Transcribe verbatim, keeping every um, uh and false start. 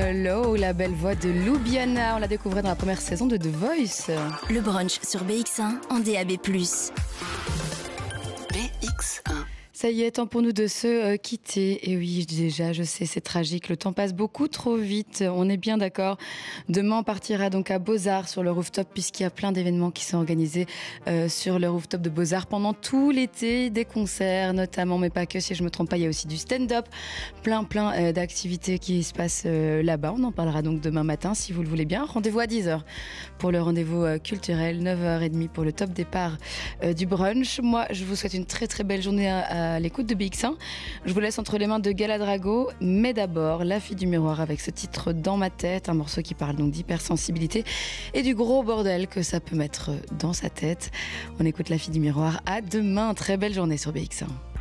Low, la belle voix de Loubiana. On la découvrait dans la première saison de The Voice. Le brunch sur B X un en D A B plus. B X un. Ça y est, temps pour nous de se euh, quitter. Et oui, déjà, je sais, c'est tragique. Le temps passe beaucoup trop vite. On est bien d'accord. Demain, on partira donc à Beaux-Arts sur le rooftop puisqu'il y a plein d'événements qui sont organisés euh, sur le rooftop de Beaux-Arts pendant tout l'été. Des concerts notamment, mais pas que. Si je me trompe pas, il y a aussi du stand-up. Plein, plein euh, d'activités qui se passent euh, là-bas. On en parlera donc demain matin si vous le voulez bien. Rendez-vous à dix heures pour le rendez-vous euh, culturel. neuf heures trente pour le top départ euh, du brunch. Moi, je vous souhaite une très, très belle journée à, à à l'écoute de B X un. Je vous laisse entre les mains de Galadrago, mais d'abord La Fille du Miroir avec ce titre Dans ma tête, un morceau qui parle donc d'hypersensibilité et du gros bordel que ça peut mettre dans sa tête. On écoute La Fille du Miroir. À demain, très belle journée sur B X un.